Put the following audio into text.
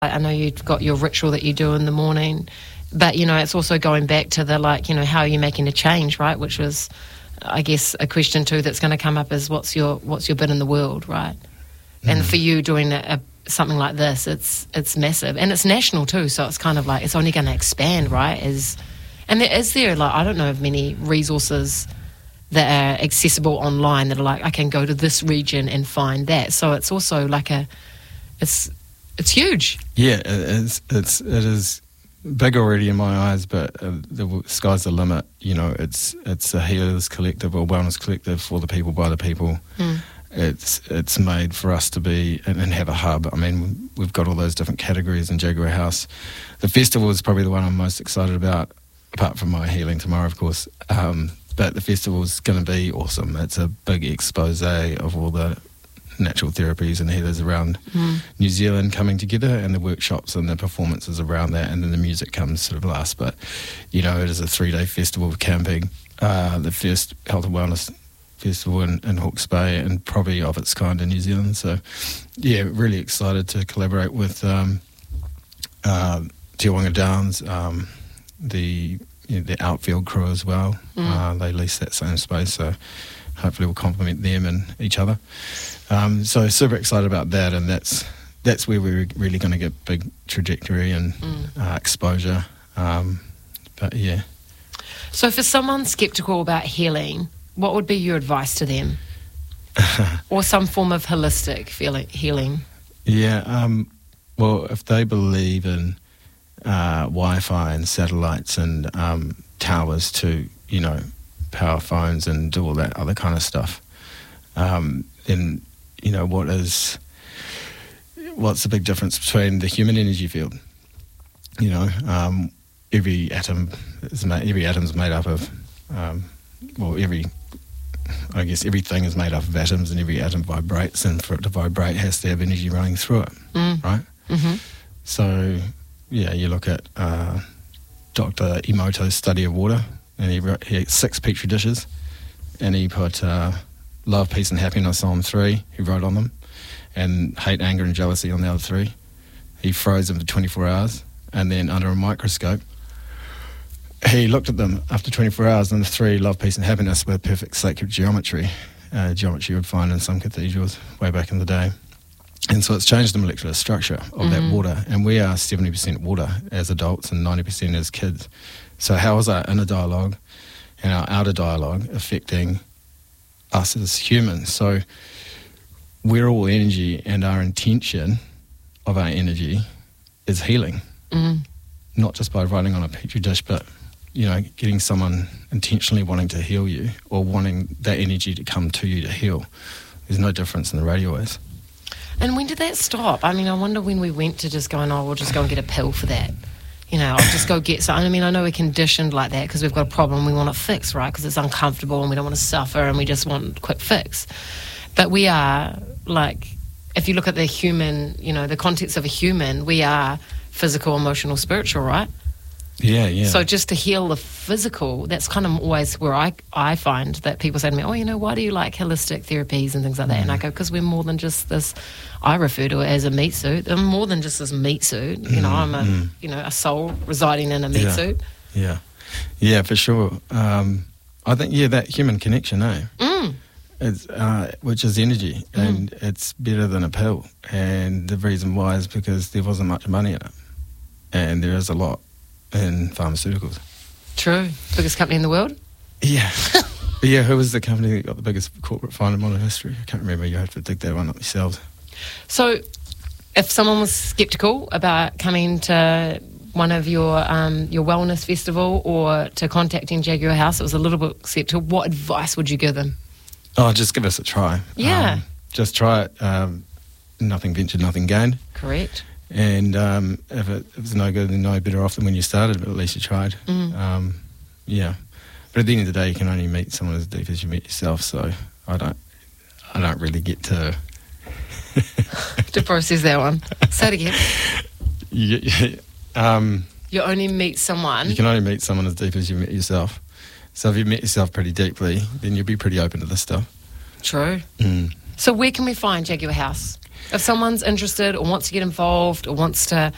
I know you've got your ritual that you do in the morning, but, you know, it's also going back to the, like, you know, how are you making a change, right? Which was, I guess, a question too that's going to come up is what's your bit in the world, right? And for you doing something like this, it's massive. And it's national too, so it's kind of like, it's only going to expand, right? And is there, like, I don't know of many resources that are accessible online that are like, I can go to this region and find that. So it's also like it's huge. Yeah, it is big already in my eyes, but the sky's the limit. You know, it's a healers collective or wellness collective for the people, by the people. It's made for us to be and have a hub. I mean, we've got all those different categories in Jaguar House. The festival is probably the one I'm most excited about, apart from my healing tomorrow, of course. But the festival is going to be awesome. It's a big expose of all the natural therapies and healers around New Zealand coming together, and the workshops and the performances around that, and then the music comes sort of last. But, you know, it is a 3-day festival of camping, the first health and wellness festival in Hawke's Bay, and probably of its kind in New Zealand. So, yeah, really excited to collaborate with Te Wanga Downs, the outfield crew as well. They lease that same space, so hopefully we'll complement them and each other. So super excited about that, and that's where we're really going to get big trajectory and exposure. But yeah. So for someone sceptical about healing, what would be your advice to them? Or some form of holistic healing? Yeah, well, if they believe in Wi-Fi and satellites and towers to, you know, power phones and do all that other kind of stuff, then, you know, what's the big difference between the human energy field? You know, every atom's made up of, everything is made up of atoms, and every atom vibrates, and for it to vibrate has to have energy running through it, right? Mm-hmm. So, yeah, you look at Dr. Emoto's study of water, and he had 6 petri dishes, and he put love, peace and happiness on 3, he wrote on them, and hate, anger and jealousy on the other 3. He froze them for 24 hours, and then under a microscope, he looked at them after 24 hours, and the 3, love, peace and happiness, were perfect sacred geometry you would find in some cathedrals way back in the day. And so it's changed the molecular structure of that water, and we are 70% water as adults and 90% as kids. So how is our inner dialogue and our outer dialogue affecting us as humans? So we're all energy, and our intention of our energy is healing. Not just by writing on a petri dish, but, you know, getting someone intentionally wanting to heal you, or wanting that energy to come to you to heal. There's no difference in the radio waves. And when did that stop? I mean, I wonder when we went to just going, we'll just go and get a pill for that. You know, I'll just go get something. I mean, I know we're conditioned like that because we've got a problem, we want it fixed, right? Because it's uncomfortable and we don't want to suffer and we just want a quick fix. But we are, like, if you look at the human, you know, the context of a human, we are physical, emotional, spiritual, right? Yeah. So just to heal the physical, that's kind of always where I find that people say to me, you know, why do you like holistic therapies and things like that? And I go, because we're more than just this, I refer to it as a meat suit. I'm more than just this meat suit. You know, I'm a soul residing in a meat suit. Yeah, for sure. I think, that human connection, it's, which is energy, and it's better than a pill. And the reason why is because there wasn't much money in it, and there is a lot in pharmaceuticals. True. Biggest company in the world? Yeah. Yeah, who was the company that got the biggest corporate fine in modern history? I can't remember. You have to dig that one up yourselves. So if someone was sceptical about coming to one of your wellness festival or to contacting Jaguar House, it was a little bit sceptical, what advice would you give them? Just give us a try. Yeah. Just try it. Nothing ventured, nothing gained. Correct. And if it was no good, then no better off than when you started, but at least you tried. Yeah. But at the end of the day, you can only meet someone as deep as you meet yourself, so I don't really get to... to process that one. Say it again. You only meet someone... You can only meet someone as deep as you meet yourself. So if you met yourself pretty deeply, then you'll be pretty open to this stuff. True. So where can we find Jaguar House? If someone's interested or wants to get involved or wants to